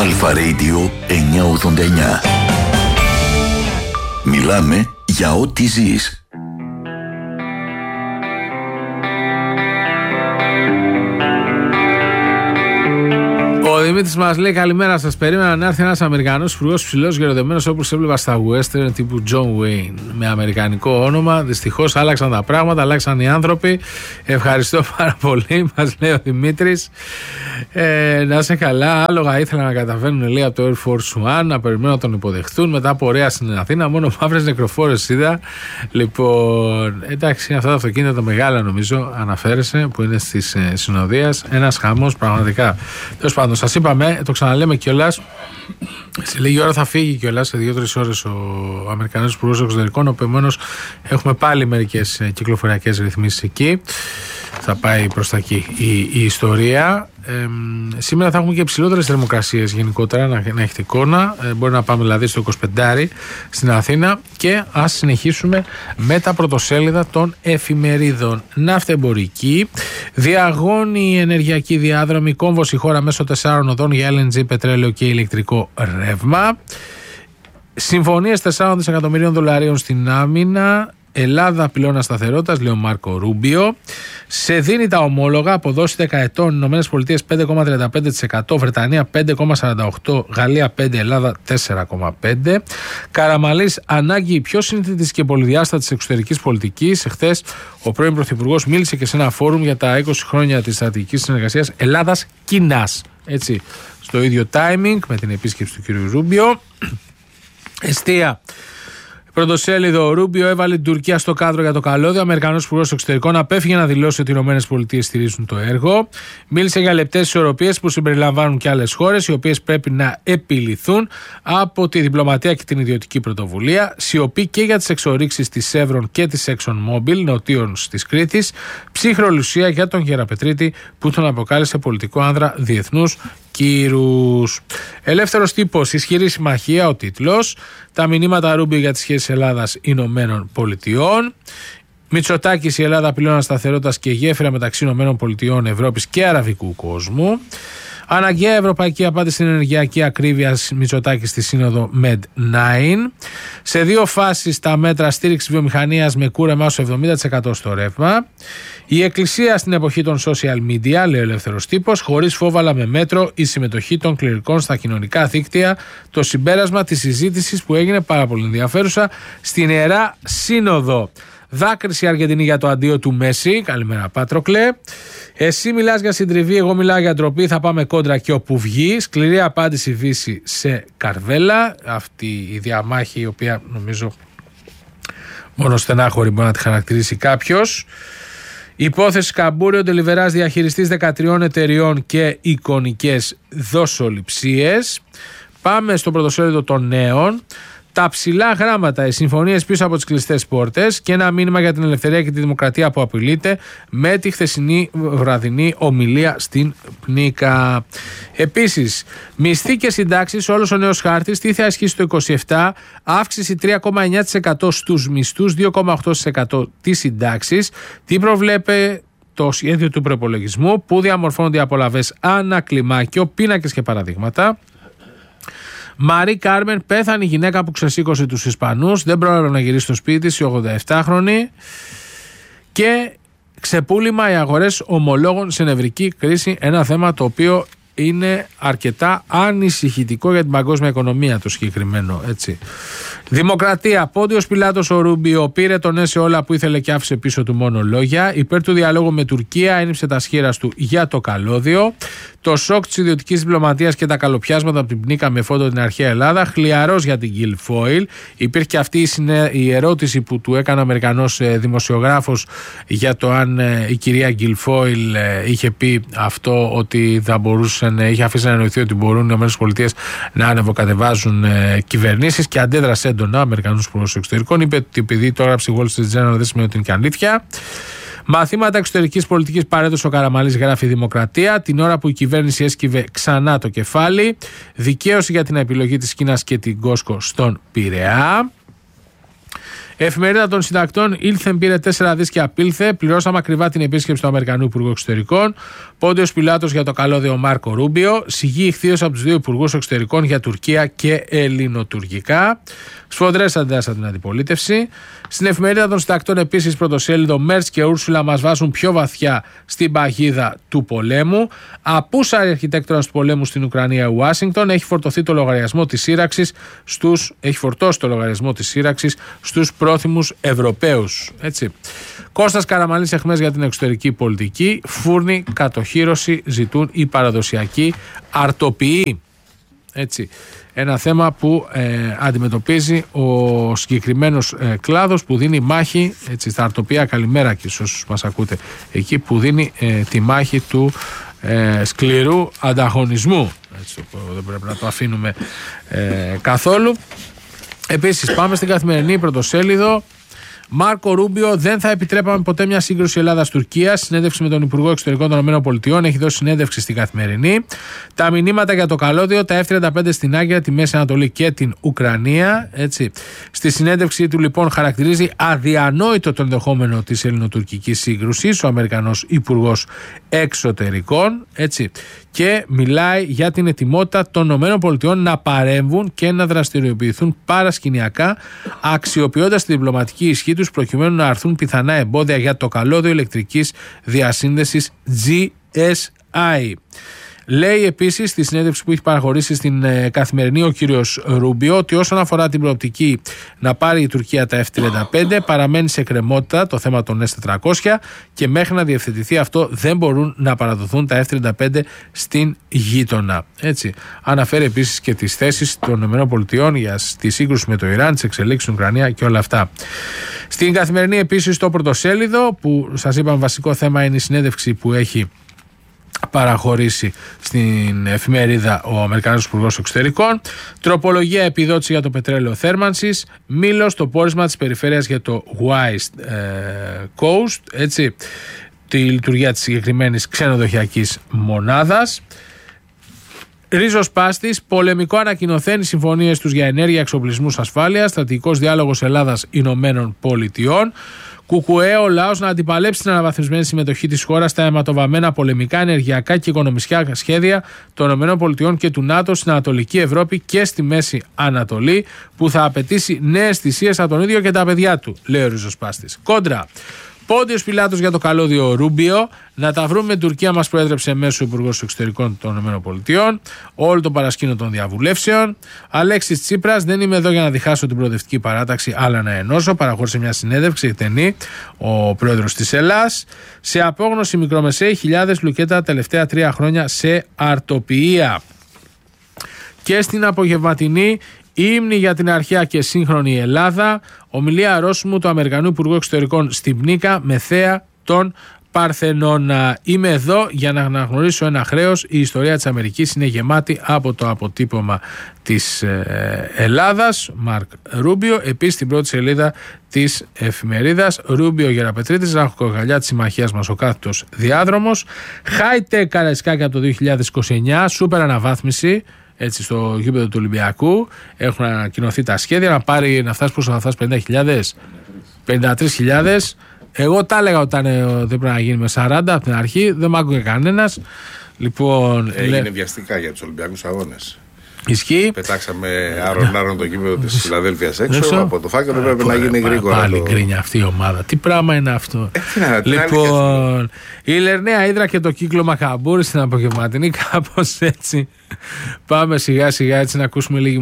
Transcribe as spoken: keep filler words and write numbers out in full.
Αλφα Radio εννιακόσια ογδόντα εννιά. Μιλάμε για ό,τι ζεις. Ο Δημήτρης μας λέει: καλημέρα σας. Περίμενα να έρθει ένας Αμερικανός υπουργός ψηλός γεροδεμένος όπως έβλεπα στα western τύπου John Wayne με αμερικανικό όνομα. Δυστυχώς άλλαξαν τα πράγματα, άλλαξαν οι άνθρωποι. Ευχαριστώ πάρα πολύ, μας λέει ο Δημήτρης. Ε, να είσαι καλά. Άλογα ήθελα να καταφέρουν, λέει, από το Air Force One, να περιμένουν να τον υποδεχτούν. Μετά από ωραία στην Αθήνα, μόνο μαύρες νεκροφόρες είδα. Λοιπόν, εντάξει, αυτά τα αυτοκίνητα τα μεγάλα νομίζω αναφέρεσαι που είναι στις ε, συνοδείας. Ένας χαμός πραγματικά. Τέλος πάντων, σας είπαμε, το ξαναλέμε κιόλας. Σε λίγη ώρα θα φύγει κιόλας, σε δύο τρεις ώρες ο Αμερικανός Υπουργός Εξωτερικών. Επομένως, έχουμε πάλι μερικές ε, κυκλοφοριακές ρυθμίσεις εκεί. Θα πάει προς τα εκεί η, η ιστορία. Ε, σήμερα θα έχουμε και υψηλότερες θερμοκρασίες γενικότερα, να, να έχετε εικόνα. Ε, μπορεί να πάμε δηλαδή στο είκοσι πέντε στην Αθήνα. Και ας συνεχίσουμε με τα πρωτοσέλιδα των εφημερίδων. Ναυτεμπορική, διαγώνει ενεργειακή διάδρομη, κόμβος η χώρα μέσω τεσσάρων οδών για ελ εν τζι, πετρέλαιο και ηλεκτρικό ρεύμα. Συμφωνίες τεσσάρων δισεκατομμυρίων δολαρίων στην άμυνα. Ελλάδα πυλώνα σταθερότητας, λέει ο Μάρκο Ρούμπιο. Σε δίνει τα ομόλογα, αποδόση δέκα ετών, Ηνωμένες Πολιτείες πέντε κόμμα τριάντα πέντε τοις εκατό, Βρετανία πέντε κόμμα σαράντα οκτώ τοις εκατό, Γαλλία πέντε τοις εκατό, Ελλάδα τέσσερα κόμμα πέντε τοις εκατό. Καραμαλής, ανάγκη πιο συνθετικής και πολυδιάστατης εξωτερικής πολιτικής. Εχθές ο πρώην Πρωθυπουργός μίλησε και σε ένα φόρουμ για τα είκοσι χρόνια της στρατηγικής συνεργασίας Ελλάδας-Κίνας. Έτσι, στο ίδιο timing με την επίσκεψη του κ. Ρούμπιο. Εστία. Πρωτοσέλιδο, ο Ρούμπιο έβαλε την Τουρκία στο κάδρο για το καλώδιο. Ο Αμερικανός Υπουργός Εξωτερικών απέφυγε να δηλώσει ότι οι ΗΠΑ στηρίζουν το έργο. Μίλησε για λεπτές ισορροπίες που συμπεριλαμβάνουν και άλλες χώρες, οι οποίες πρέπει να επιληθούν από τη διπλωματία και την ιδιωτική πρωτοβουλία. Σιωπή και για τις εξορίξεις της Chevron και της ExxonMobil, νοτίων της Κρήτης. Ψυχρολουσία για τον Γεραπετρίτη, που τον αποκάλεσε πολιτικό άνδρα διεθνούς κύρους. Ελεύθερος τύπος, ισχυρή συμμαχία, ο τίτλος. Τα μηνύματα Ρούμπιο για τις σχέσεις Ελλάδας Ηνωμένων Πολιτειών. Μητσοτάκης, η Ελλάδα πυλώνα σταθερότητας και γέφυρα μεταξύ Ηνωμένων Πολιτειών, Ευρώπης και αραβικού κόσμου. Αναγκαία ευρωπαϊκή απάντηση στην ενεργειακή ακρίβεια, Μητσοτάκη στη σύνοδο μεντ εννιά. Σε δύο φάσεις τα μέτρα στήριξη βιομηχανίας με κούρεμα στο εβδομήντα τοις εκατό στο ρεύμα. Η Εκκλησία στην εποχή των social media, λέει ο ελεύθερος τύπος, χωρίς φόβο αλλά με μέτρο, η συμμετοχή των κληρικών στα κοινωνικά δίκτυα, το συμπέρασμα της συζήτησης που έγινε πάρα πολύ ενδιαφέρουσα στην Ιερά Σύνοδο. Δάκρυση Αργεντινή για το αντίο του Μέση. Καλημέρα, Πάτροκλε. Εσύ μιλάς για συντριβή, εγώ μιλάω για ντροπή. Θα πάμε κόντρα και όπου βγει. Σκληρή απάντηση Βύση σε Καρβέλα. Αυτή η διαμάχη, η οποία νομίζω μόνο στενάχωρη μπορεί να τη χαρακτηρίσει κάποιος. Υπόθεση Καμπούρη, ο Ντελιβεράς διαχειριστής δεκατριών εταιριών και εικονικές δοσοληψίες. Πάμε στο πρωτοσέλιδο των νέων. Τα ψηλά γράμματα, οι συμφωνίες πίσω από τις κλειστές πόρτες και ένα μήνυμα για την ελευθερία και τη δημοκρατία που απειλείται με τη χθεσινή βραδινή ομιλία στην Πνίκα. Επίσης, μισθοί και συντάξεις, όλος ο νέος χάρτης, τι θα ισχύσει το είκοσι επτά, αύξηση τρία κόμμα εννιά τοις εκατό στους μισθούς, δύο κόμμα οκτώ τοις εκατό τις συντάξεις, τι προβλέπει το σχέδιο του προπολογισμού, που διαμορφώνονται οι απολαβές ανά κλιμάκιο, πίνακες και παραδείγματα. Μαρή Κάρμεν, πέθανε η γυναίκα που ξεσήκωσε τους Ισπανούς, δεν πρόλαβε να γυρίσει στο σπίτι της, η ογδοεπτάχρονη. Και ξεπούλημα οι αγορές ομολόγων σε νευρική κρίση, ένα θέμα το οποίο είναι αρκετά ανησυχητικό για την παγκόσμια οικονομία το συγκεκριμένο, έτσι. Δημοκρατία. Πόντιος Πιλάτος ο Ρούμπιο πήρε τον ναι σε όλα που ήθελε και άφησε πίσω του μόνο λόγια. Υπέρ του διαλόγου με Τουρκία, ένιψε τα σχήρας του για το καλώδιο. Το σοκ της ιδιωτικής διπλωματίας και τα καλοπιάσματα από την Πνίκα με φόντο την αρχαία Ελλάδα. Χλιαρός για την Guilfoyle. Υπήρχε και αυτή η ερώτηση που του έκανε ο Αμερικανός δημοσιογράφος για το αν η κυρία Guilfoyle είχε πει αυτό, ότι θα μπορούσε, είχε αφήσει να εννοηθεί ότι μπορούν οι ΗΠΑ να ανεβοκατεβάζουν κυβερνήσεις, και αντέδρασε έντονα ο Αμερικανός Υπουργός Εξωτερικών. Είπε ότι επειδή το έγραψε η Wall Street Journal δεν σημαίνει ότι είναι και αλήθεια. Μαθήματα εξωτερικής πολιτικής παρέδωσε ο Καραμαλής, γράφει Δημοκρατία, την ώρα που η κυβέρνηση έσκυβε ξανά το κεφάλι. Δικαίωση για την επιλογή της Κίνας και την Κόσκο στον Πειραιά. Εφημερίδα των Συντακτών, ήλθεν, πήρε τέσσερα δις και απήλθε. Πληρώσαμε ακριβά την επίσκεψη του Αμερικανού Υπουργού Εξωτερικών. Πόντιος Πιλάτος για το καλώδιο Μάρκο Ρούμπιο. Σιγή ηχθείως από τους δύο Υπουργούς Εξωτερικών για Τουρκία και ελληνοτουρκικά. Σφοδρές αντιδράσεις από την αντιπολίτευση. Στην Εφημερίδα των Συντακτών, επίσης, πρωτοσέλιδο, Μέρτς και Ούρσουλα μας βάζουν πιο βαθιά στην παγίδα του πολέμου. Απούσαρη αρχιτέκτονας του πολέμου στην Ουκρανία, Ουάσιγκτον, έχει φορτωθεί το λογαριασμό της σύραξης στους, έχει φορτώσει το λογαριασμό της σύραξης στους πρόθυμους Ευρωπαίους. Έτσι. Κώστας Καραμανλής εχμές για την εξωτερική πολιτική. Φούρνη, κατοχύρωση ζητούν οι παραδοσιακοί αρτοποιοί. Έτσι. Ένα θέμα που ε, αντιμετωπίζει ο συγκεκριμένος ε, κλάδος που δίνει μάχη, έτσι, στα αρτοπία, καλημέρα και σε όσους μας ακούτε εκεί, που δίνει ε, τη μάχη του ε, σκληρού ανταγωνισμού. Έτσι, δεν πρέπει να το αφήνουμε ε, καθόλου. Επίσης, πάμε στην Καθημερινή πρωτοσέλιδο. Μάρκο Ρούμπιο, δεν θα επιτρέπαμε ποτέ μια σύγκρουση Ελλάδα-Τουρκίας. Συνέντευξη με τον Υπουργό Εξωτερικών των ΗΠΑ. Έχει δώσει συνέντευξη στην Καθημερινή. Τα μηνύματα για το καλώδιο, τα εφ τριάντα πέντε στην Άγκυρα, τη Μέση Ανατολή και την Ουκρανία. Έτσι. Στη συνέντευξή του, λοιπόν, χαρακτηρίζει αδιανόητο το ενδεχόμενο της ελληνοτουρκικής σύγκρουσης ο Αμερικανός Υπουργός Εξωτερικών. Έτσι. Και μιλάει για την ετοιμότητα των ΗΠΑ να παρέμβουν και να δραστηριοποιηθούν παρασκηνιακά, αξιοποιώντας τη διπλωματική ισχύ τους προκειμένου να αρθούν πιθανά εμπόδια για το καλώδιο ηλεκτρικής διασύνδεσης τζι ες άι. Λέει επίσης στη συνέντευξη που έχει παραχωρήσει στην ε, Καθημερινή ο κύριος Ρούμπιο ότι όσον αφορά την προοπτική να πάρει η Τουρκία τα εφ τριάντα πέντε, παραμένει σε κρεμότητα το θέμα των ες τετρακόσια και μέχρι να διευθετηθεί αυτό δεν μπορούν να παραδοθούν τα εφ τριάντα πέντε στην γείτονα. Έτσι. Αναφέρει επίσης και τις θέσεις των ΗΠΑ για τη σύγκρουση με το Ιράν, τις εξελίξεις στην Ουκρανία και όλα αυτά. Στην Καθημερινή επίσης το πρωτοσέλιδο, που σας είπαμε βασικό θέμα είναι η συνέντευξη που έχει παραχωρήσει στην εφημερίδα ο Αμερικανός Υπουργός Εξωτερικών. Τροπολογία επιδότηση για το πετρέλαιο θέρμανσης. Μήλος, το πόρισμα της περιφέρειας για το West Coast. Έτσι, τη λειτουργία της συγκεκριμένης ξενοδοχειακής μονάδας. Ρίζος Πάστης, πολεμικό ανακοινωθέν οι συμφωνίες τους για ενέργεια, εξοπλισμούς, ασφάλεια. Στρατηγικός διάλογος Ελλάδας-Ηνωμένων Πολιτειών. Κουκουέ, ο λαός να αντιπαλέψει την αναβαθμισμένη συμμετοχή της χώρας στα αιματοβαμμένα πολεμικά, ενεργειακά και οικονομικά σχέδια των ΗΠΑ και του ΝΑΤΟ στην Ανατολική Ευρώπη και στη Μέση Ανατολή, που θα απαιτήσει νέες θυσίες από τον ίδιο και τα παιδιά του, λέει ο Ριζοσπάστης. Κόντρα. Πόντιος Πιλάτος για το καλώδιο Ρούμπιο. Να τα βρούμε, Τουρκία μας προέδρεψε μέσω Υπουργός Εξωτερικών των ΗΠΑ. Όλο το παρασκήνιο των διαβουλεύσεων. Αλέξης Τσίπρας, δεν είμαι εδώ για να διχάσω την προοδευτική παράταξη, αλλά να ενώσω. Παραχώρησε μια συνέντευξη εκτενή ο πρόεδρος της Ελλάδας. Σε απόγνωση μικρομεσαίοι, χιλιάδες λουκέτα τα τελευταία τρία χρόνια σε αρτοποιία. Και στην απογευματινή, ύμνη για την αρχαία και σύγχρονη Ελλάδα. Ομιλία αρρώσιμου του Αμερικανού Υπουργού Εξωτερικών στην Πνίκα με θέα των Παρθενώνα. Είμαι εδώ για να αναγνωρίσω ένα χρέος. Η ιστορία της Αμερικής είναι γεμάτη από το αποτύπωμα της ε, Ελλάδας. Μαρκ Ρούμπιο. Επίσης στην πρώτη σελίδα της εφημερίδας. Ρούμπιο Γεραπετρίτης, ραχοκοκαλιά της συμμαχίας μας ο κάθετος διάδρομος. High-tech καραϊσκάκια από το δύο χιλιάδες είκοσι εννιά. Σούπερ αναβάθμιση. Έτσι, στο γήπεδο του Ολυμπιακού έχουν ανακοινωθεί τα σχέδια να, πάρει, να φτάσει πόσο θα φτάσει, πενήντα χιλιάδες, πενήντα τρεις χιλιάδες. Εγώ τα έλεγα ότι δεν πρέπει να γίνει με σαράντα από την αρχή, δεν μ' άκουγε κανένας. Λοιπόν, έγινε λέ... βιαστικά για τους Ολυμπιακούς Αγώνες. Ισχύει. Πετάξαμε άρον-άρον το γήπεδο της Φιλαδέλφειας έξω. έξω. Από το φάκελο πρέπει να γίνει γρήγορα. Πάλι το... γκρίνια αυτή η ομάδα. Τι πράγμα είναι αυτό. Ε, να, λοιπόν, η Λερναία Ύδρα και το κύκλωμα Καμπούρη στην απογευματινή, κάπως έτσι. Πάμε σιγά σιγά έτσι να ακούσουμε λίγη